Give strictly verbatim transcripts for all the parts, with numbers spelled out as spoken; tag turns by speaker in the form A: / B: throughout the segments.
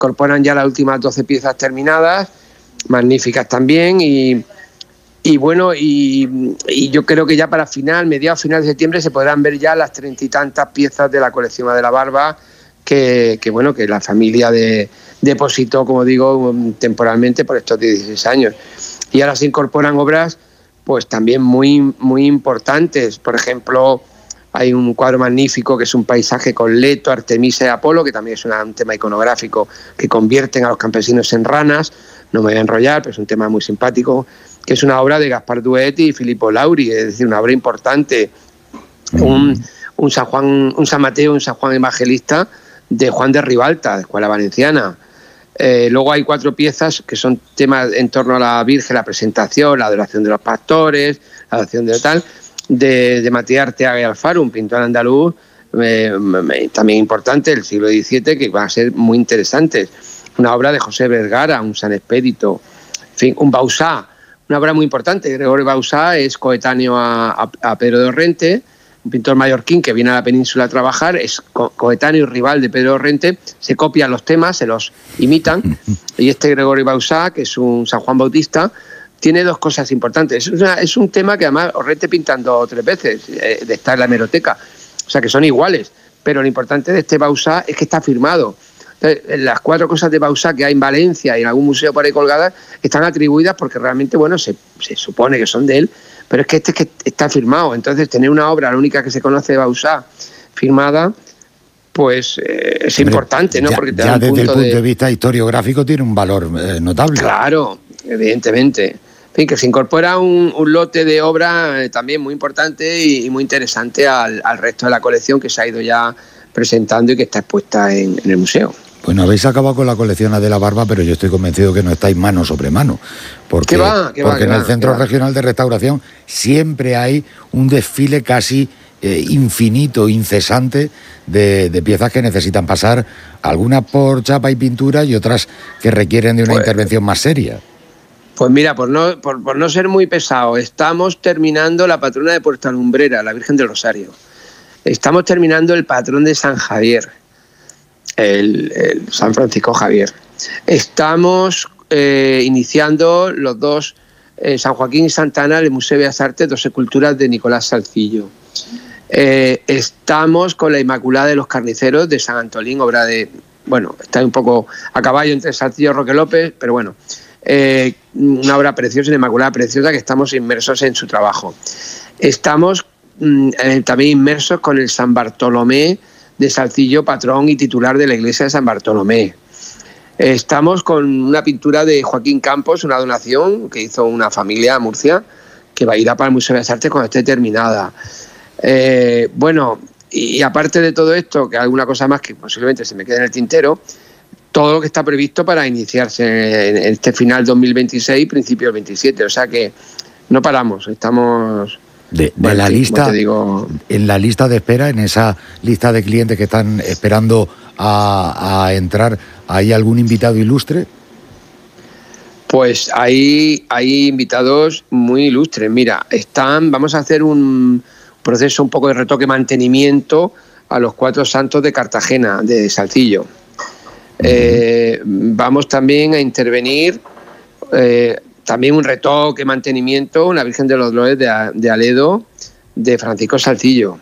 A: incorporan ya las últimas doce piezas terminadas, magníficas también, y, y bueno, y, y yo creo que ya para final, mediados, final de septiembre, se podrán ver ya las treinta y tantas piezas de la colección de la Barba, que, que bueno, que la familia de, depositó, como digo, temporalmente por estos dieciséis años. Y ahora se incorporan obras pues también muy, muy importantes. Por ejemplo, hay un cuadro magnífico que es un paisaje con Leto, Artemisa y Apolo, que también es una, un tema iconográfico que convierten a los campesinos en ranas. No me voy a enrollar, pero es un tema muy simpático, que es una obra de Gaspar Duet y Filippo Lauri, es decir, una obra importante. Un, un San Juan, un San Mateo, un San Juan Evangelista de Juan de Ribalta, de Escuela Valenciana. Eh, luego hay cuatro piezas que son temas en torno a la Virgen, la presentación, la adoración de los pastores, la adoración de tal, de, de Matías Arteaga y Alfaro, un pintor andaluz eh, también importante del siglo diecisiete, que van a ser muy interesantes. Una obra de José Vergara, un San Expedito, en fin, un Bausá, una obra muy importante. Gregorio Bausá es coetáneo a, a, a Pedro de Orrente, un pintor mallorquín que viene a la península a trabajar, es co coetáneo y rival de Pedro Orrente, se copian los temas, se los imitan, y este Gregorio Bausá, que es un San Juan Bautista, tiene dos cosas importantes. Es, una, es un tema que además Orrente pintan dos o tres veces, eh, de estar en la hemeroteca, o sea que son iguales, pero lo importante de este Bausá es que está firmado. Entonces, las cuatro cosas de Bausá que hay en Valencia y en algún museo por ahí colgadas están atribuidas porque realmente, bueno, se, se supone que son de él, pero es que este es que está firmado. Entonces, tener una obra, la única que se conoce de Bausá, firmada, pues eh, es Hombre, importante, ¿no?
B: Ya,
A: porque te
B: ya
A: da un
B: desde
A: punto
B: el punto de...
A: de
B: vista historiográfico tiene un valor eh, notable.
A: Claro, evidentemente. En fin, que se incorpora un, un lote de obra eh, también muy importante y, y muy interesante al, al resto de la colección que se ha ido ya presentando y que está expuesta en, en el museo.
B: Bueno, habéis acabado con la colección de la Barba, pero yo estoy convencido que no estáis mano sobre mano. Porque,
A: ¿Qué va? ¿Qué
B: porque
A: va,
B: en
A: qué
B: el
A: va,
B: Centro
A: qué va?
B: Regional de Restauración siempre hay un desfile casi eh, infinito, incesante, de, de piezas que necesitan pasar, algunas por chapa y pintura y otras que requieren de una
A: Pues,
B: intervención más seria.
A: Pues mira, por no, por, por no ser muy pesado, estamos terminando la patrona de Puerto Lumbrera, la Virgen del Rosario. Estamos terminando el patrón de San Javier, el, el San Francisco Javier. Estamos eh, iniciando los dos, eh, San Joaquín y Santa Ana, del Museo de Bellas Artes, dos esculturas de Nicolás Salcillo. Eh, estamos con la Inmaculada de los Carniceros de San Antolín, obra de, bueno, está un poco a caballo entre Salcillo y Roque López, pero bueno, eh, una obra preciosa, una Inmaculada preciosa, que estamos inmersos en su trabajo. Estamos mm, eh, también inmersos con el San Bartolomé de Salcillo, patrón y titular de la iglesia de San Bartolomé. Estamos con una pintura de Joaquín Campos, una donación que hizo una familia en Murcia, que va a ir a para el Museo de las Artes cuando esté terminada. Eh, bueno, y, y aparte de todo esto, que alguna cosa más que posiblemente se me quede en el tintero, todo lo que está previsto para iniciarse en, en este final dos mil veintiséis, principio del veintisiete, o sea que no paramos, estamos...
B: De, de
A: bueno,
B: la
A: sí,
B: lista,
A: te digo...
B: en la lista de espera, en esa lista de clientes que están esperando a, a entrar, ¿hay algún invitado ilustre?
A: Pues hay, hay invitados muy ilustres. Mira, están, vamos a hacer un proceso un poco de retoque, mantenimiento a los cuatro santos de Cartagena, de Salcillo. Uh-huh. Eh, vamos también a intervenir, eh, también un retoque, mantenimiento, una Virgen de los Dolores de, de Aledo, de Francisco Salcillo.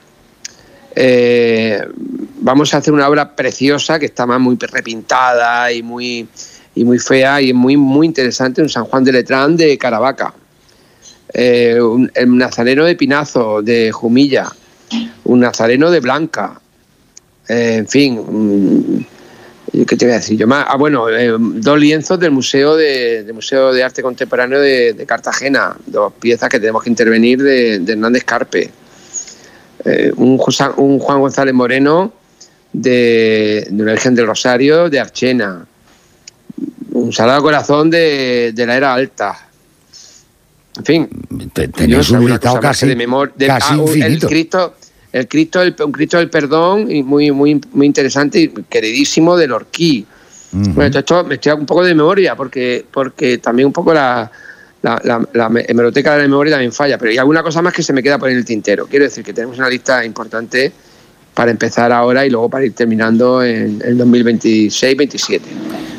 A: Eh, vamos a hacer una obra preciosa que está más muy repintada y muy... y muy fea y muy muy interesante, un San Juan de Letrán de Caravaca, eh, un, el Nazareno de Pinazo de Jumilla, un Nazareno de Blanca, eh, en fin, um, ¿qué te voy a decir yo más? Ah, bueno, eh, dos lienzos del Museo de, del Museo de Arte Contemporáneo de, de Cartagena, dos piezas que tenemos que intervenir de, de Hernández Carpe, eh, un, José, un Juan González Moreno de, de la Virgen del Rosario de Archena, un Sagrado Corazón de, de la Era Alta. En fin,
B: tenéis un listado casi,
A: de memor, de,
B: casi
A: ah,
B: infinito.
A: El Cristo, el Cristo, el, un Cristo del Perdón, y muy, muy, muy interesante y queridísimo del Orquí. Uh-huh. Bueno, esto me estoy un poco de memoria, porque, porque también un poco la, la, la, la hemeroteca de la memoria también falla, pero hay alguna cosa más que se me queda por en el tintero. Quiero decir que tenemos una lista importante para empezar ahora y luego para ir terminando en el dos mil veintiséis veintisiete.